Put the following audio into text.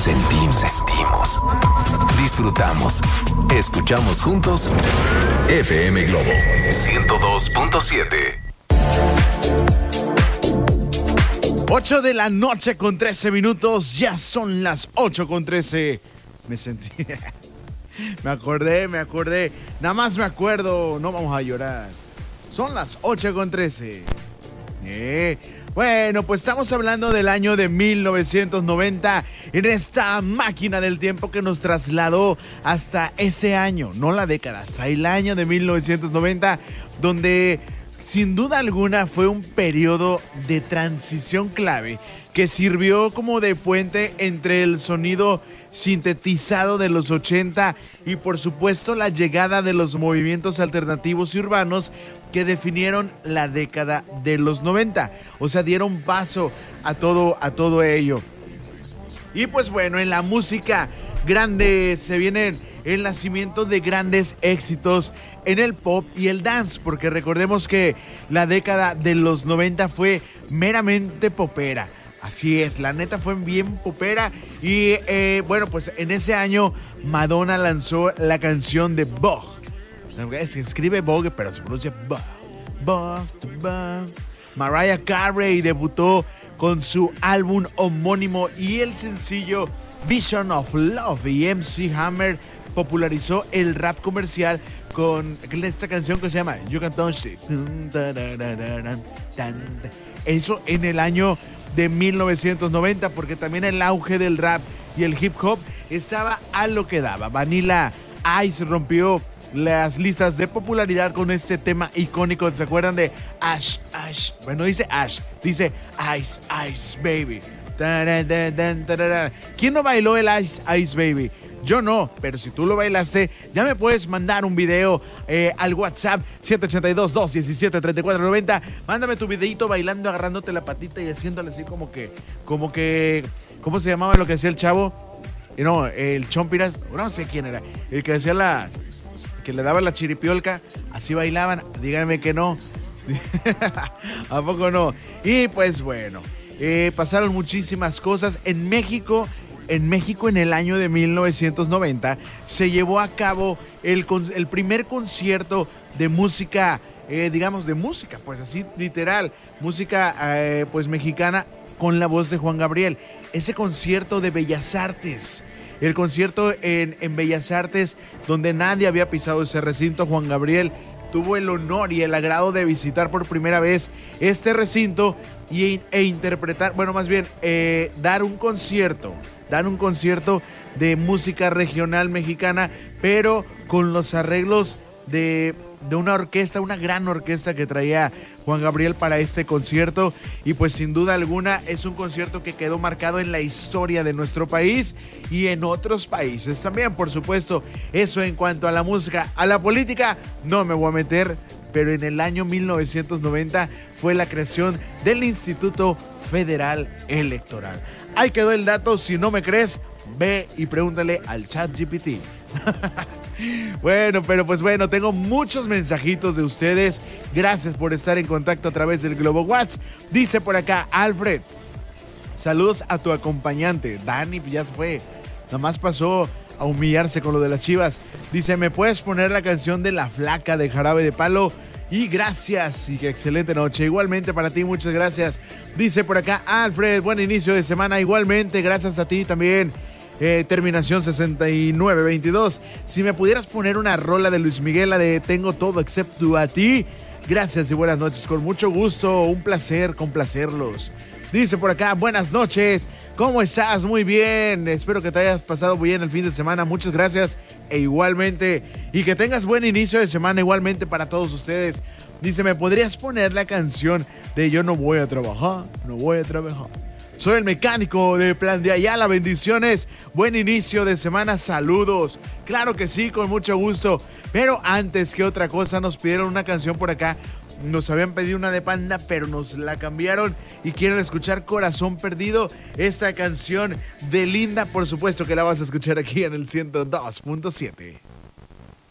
sentimos, disfrutamos, escuchamos juntos FM Globo 102.7. 8 de la noche con 13 minutos, ya son las 8 con 13. Me sentí... me acordé. Nada más me acuerdo, no vamos a llorar. Son las 8 con 13. Bueno, pues estamos hablando del año de 1990, en esta máquina del tiempo que nos trasladó hasta ese año, no la década, hasta el año de 1990, donde sin duda alguna fue un periodo de transición clave que sirvió como de puente entre el sonido sintetizado de los 80 y por supuesto la llegada de los movimientos alternativos y urbanos que definieron la década de los 90. O sea, dieron paso a todo ello. Y pues bueno, en la música grande se viene el nacimiento de grandes éxitos en el pop y el dance, porque recordemos que la década de los 90 fue meramente popera. Así es, la neta fue bien popera y bueno, pues en ese año Madonna lanzó la canción de Vogue. Se escribe Vogue, pero se pronuncia Vogue. Mariah Carey debutó con su álbum homónimo y el sencillo Vision of Love, y MC Hammer popularizó el rap comercial con esta canción que se llama You Can Touch It. Eso en el año de 1990, porque también el auge del rap y el hip hop estaba a lo que daba. Vanilla Ice rompió las listas de popularidad con este tema icónico. ¿Se acuerdan de Ash? Bueno, dice Ash, dice Ice, Ice Baby. ¿Quién no bailó el Ice, Ice Baby? Yo no, pero si tú lo bailaste, ya me puedes mandar un video al WhatsApp 782-217-3490. Mándame tu videito bailando, agarrándote la patita y haciéndole así como que, ¿cómo se llamaba lo que hacía el chavo? No, el Chompiras, no sé quién era, el que hacía que le daba la chiripiolca, así bailaban, díganme que no. ¿A poco no? Y pues bueno, pasaron muchísimas cosas en México. En México, en el año de 1990, se llevó a cabo el primer concierto de música, pues así literal, música pues mexicana con la voz de Juan Gabriel. Ese concierto de Bellas Artes, el concierto en Bellas Artes, donde nadie había pisado ese recinto. Juan Gabriel tuvo el honor y el agrado de visitar por primera vez este recinto e interpretar, bueno, más bien, dar un concierto de música regional mexicana, pero con los arreglos de una orquesta, una gran orquesta que traía Juan Gabriel para este concierto. Y pues sin duda alguna es un concierto que quedó marcado en la historia de nuestro país y en otros países también, por supuesto. Eso en cuanto a la música. A la política no me voy a meter, pero en el año 1990 fue la creación del Instituto Federal Electoral. Ahí quedó el dato. Si no me crees, ve y pregúntale al ChatGPT. Bueno, pero pues bueno, tengo muchos mensajitos de ustedes. Gracias por estar en contacto a través del Globo WhatsApp. Dice por acá Alfred: saludos a tu acompañante. Dani ya se fue, nada más pasó a humillarse con lo de las Chivas. Dice: ¿me puedes poner la canción de La Flaca de Jarabe de Palo? Y gracias, y que excelente noche. Igualmente para ti, muchas gracias. Dice por acá Alfred: buen inicio de semana. Igualmente, gracias a ti también. Terminación 6922. Si me pudieras poner una rola de Luis Miguel, la de Tengo Todo Excepto a Ti. Gracias y buenas noches, con mucho gusto, un placer complacerlos. Dice por acá: buenas noches, ¿cómo estás? Muy bien, espero que te hayas pasado bien el fin de semana, muchas gracias. E igualmente, y que tengas buen inicio de semana igualmente para todos ustedes. Dice: ¿me podrías poner la canción de Yo no voy a trabajar, no voy a trabajar? Soy el mecánico de Plan de Ayala, bendiciones, buen inicio de semana, saludos. Claro que sí, con mucho gusto. Pero antes que otra cosa, nos pidieron una canción por acá. Nos habían pedido una de Panda, pero nos la cambiaron y quieren escuchar Corazón Perdido. Esta canción de Linda, por supuesto que la vas a escuchar aquí en el 102.7.